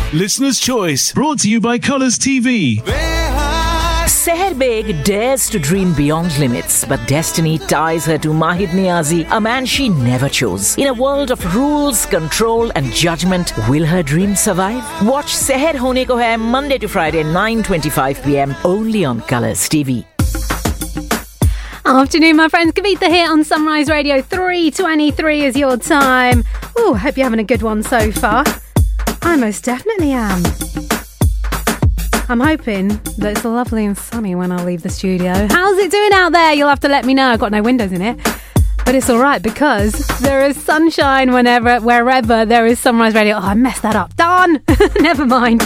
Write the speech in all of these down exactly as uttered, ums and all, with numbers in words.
Listener's Choice, brought to you by Colours T V. Seher Beg dares to dream beyond limits, but destiny ties her to Mahid Niazi, a man she never chose. In a world of rules, control and judgment, will her dream survive? Watch Seher Hone Ko Hai Monday to Friday, nine twenty-five p.m. only on Colours T V. Afternoon, my friends. Kavita here on Sunrise Radio. three twenty-three is your time. Ooh, hope you're having a good one so far. I most definitely am. I'm hoping that it's lovely and sunny when I leave the studio. How's it doing out there? You'll have to let me know. I've got no windows in it. But it's all right because there is sunshine whenever, wherever there is Sunrise Radio. Oh, I messed that up. Darn! Never mind.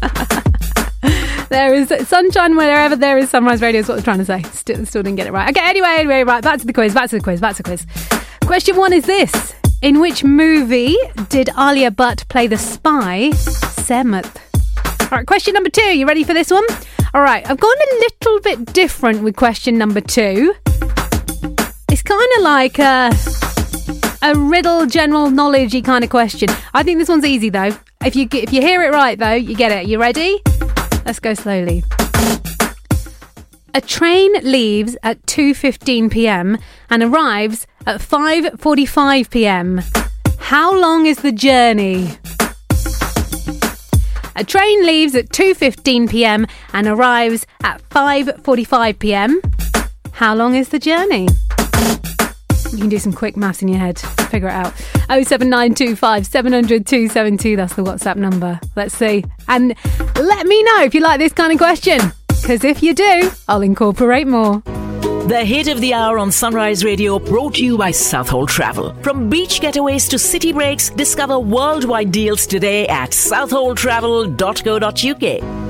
There is sunshine wherever there is Sunrise Radio is what I was trying to say. Still, still didn't get it right. Okay, anyway, anyway, right. Back to the quiz, back to the quiz, back to the quiz. Question one is this. In which movie did Alia Bhatt play the spy, Semat? All right, question number two. You ready for this one? All right, I've gone a little bit different with question number two. It's kind of like a, a riddle, general knowledge-y kind of question. I think this one's easy, though. If you if you hear it right, though, you get it. You ready? Let's go slowly. A train leaves at two fifteen p.m. and arrives at five forty-five p.m. How long is the journey? A train leaves at two fifteen p.m. and arrives at five forty-five p.m. How long is the journey? You can do some quick maths in your head. Figure it out. oh seven nine two five seven hundred two seven two. That's the WhatsApp number. Let's see. And let me know if you like this kind of question. Because if you do, I'll incorporate more. The hit of the hour on Sunrise Radio, brought to you by Southhold Travel. From beach getaways to city breaks, discover worldwide deals today at southhold travel dot co dot uk.